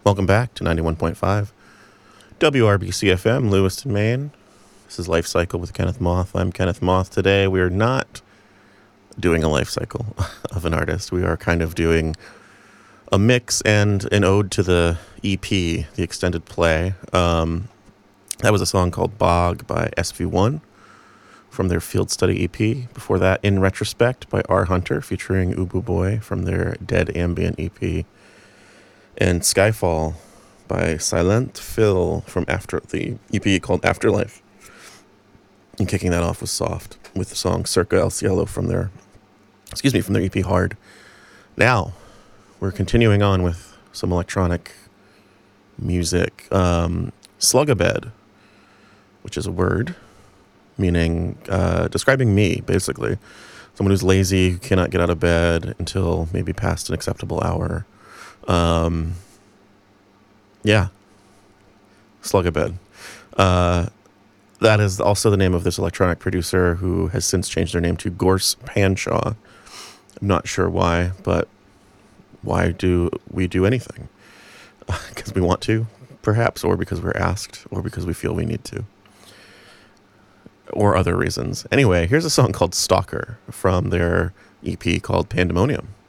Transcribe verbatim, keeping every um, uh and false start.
Welcome back to ninety-one point five W R B C F M, Lewiston, Maine. This is Life Cycle with Kenneth Moth. I'm Kenneth Moth. Today we are not doing a life cycle of an artist. We are kind of doing a mix and an ode to the E P, the extended play. Um, that was a song called Bog by S V one from their Field Study E P. Before that, In Retrospect by R. Hunter featuring Ubu Boy from their Dead Ambient E P. And Skyfall by Silent Phil from after the E P called Afterlife. And kicking that off was Soft with the song Circa El Cielo from their, excuse me, from their E P Hard. Now, we're continuing on with some electronic music. Um, Slugabed, which is a word meaning, uh, describing me, basically. Someone who's lazy, who cannot get out of bed until maybe past an acceptable hour. Um, yeah, Slugabed. Uh, that is also the name of this electronic producer who has since changed their name to Gorse Panshaw. I'm not sure why, but why do we do anything? Because we want to, perhaps, or because we're asked, or because we feel we need to, or other reasons. Anyway, here's a song called Stalker from their E P called Pandemonium.